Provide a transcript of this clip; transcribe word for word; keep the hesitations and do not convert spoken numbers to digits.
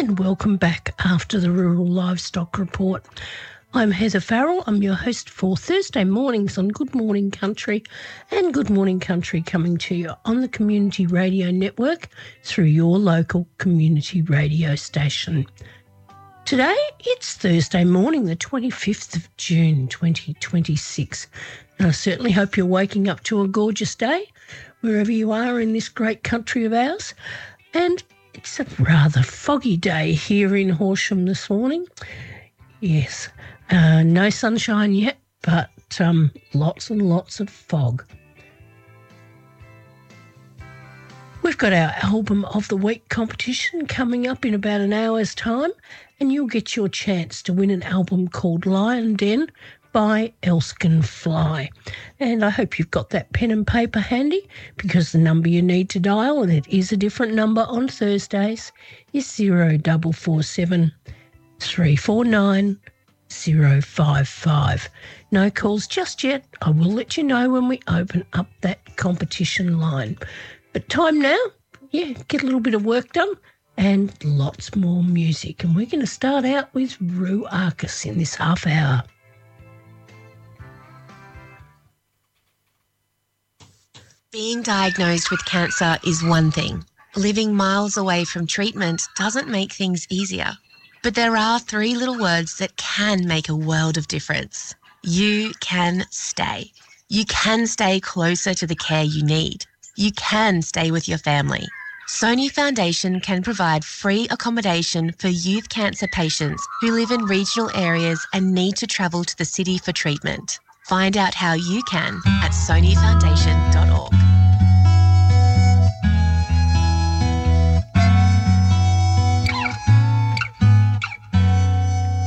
and welcome back after the Rural Livestock Report. I'm Heather Farrell. I'm your host for Thursday mornings on Good Morning Country, and Good Morning Country coming to you on the Community Radio Network through your local community radio station. Today, it's Thursday morning, the twenty-fifth of June, twenty twenty-six, and I certainly hope you're waking up to a gorgeous day wherever you are in this great country of ours. And it's a rather foggy day here in Horsham this morning. Yes, uh, no sunshine yet, but um, lots and lots of fog. We've got our Album of the Week competition coming up in about an hour's time, and you'll get your chance to win an album called Lion Den by Elskin Fly. And I hope you've got that pen and paper handy, because the number you need to dial, and it is a different number on Thursdays, is zero double four seven three four nine zero five five. No calls just yet. I will let you know when we open up that competition line. But time now, yeah, get a little bit of work done and lots more music. And we're going to start out with Roo Arcus in this half hour. Being diagnosed with cancer is one thing. Living miles away from treatment doesn't make things easier. But there are three little words that can make a world of difference. You can stay. You can stay closer to the care you need. You can stay with your family. Sony Foundation can provide free accommodation for youth cancer patients who live in regional areas and need to travel to the city for treatment. Find out how you can at sony foundation dot org.